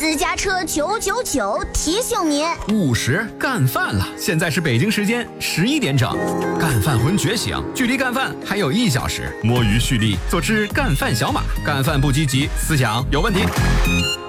私家车999提醒您 50干饭了，现在是北京时间11点整，干饭魂觉醒，距离干饭还有1小时，摸鱼蓄力，做只干饭小马，干饭不积极，思想有问题。